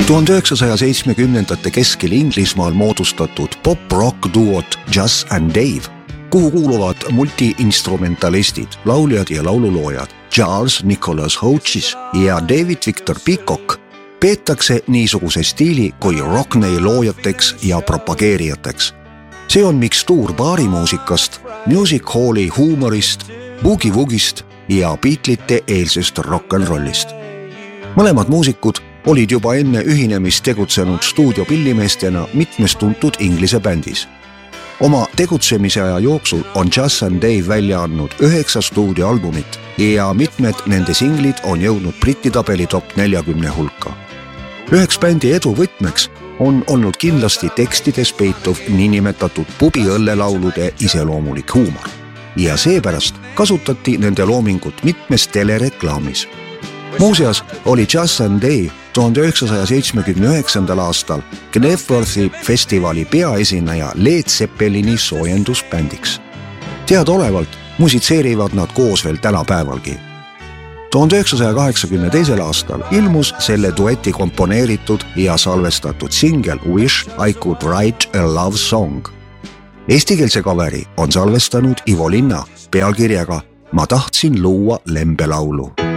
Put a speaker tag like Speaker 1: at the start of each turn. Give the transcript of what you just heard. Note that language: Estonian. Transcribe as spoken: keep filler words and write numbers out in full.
Speaker 1: tuhande üheksasaja seitsmekümnendate keskel Inglismaal moodustatud pop-rock duot Jas and Dave, kuhu kuuluvad multiinstrumentalistid, lauljad ja laululoojad Charles Nicholas Hodges ja David Victor Peacock, peetakse niisuguse stiili kui rockney loojateks ja propageerijateks. See on mikstuur baarimuusikast, music halli huumorist, boogie-woogist ja Beatlesite eelsest rock'n'rollist. Mõlemad muusikud olid juba enne ühinemist tegutsenud stuudiopillimeestena mitmes tuntud Inglise bändis. Oma tegutsemise aja jooksul on Jas and Dave välja andnud üheksa stuudioalbumit ja mitmed nende singlid on jõudnud Brititabeli top neljakümne hulka. Üheks bändi edu võtmeks on olnud kindlasti tekstides peituv niinimetatud pubiõllelaulude iseloomulik huumor ja seepärast kasutati nende loomingut mitmes telereklaamis. Muuseas oli Jas and Dave tuhande üheksasaja seitsmekümne üheksandal aastal Knebworthi festivali peaesineja Led Zeppelini soojendusbändiks. Teadaolevalt musitseerivad nad koos veel tänapäevalgi. tuhande üheksasaja kaheksakümne teisel aastal ilmus selle dueti komponeeritud ja salvestatud singel Wish I Could Write a Love Song. Eestikeelse kaveri on salvestanud Ivo Linna pealkirjaga Ma tahtsin luua lembelaulu.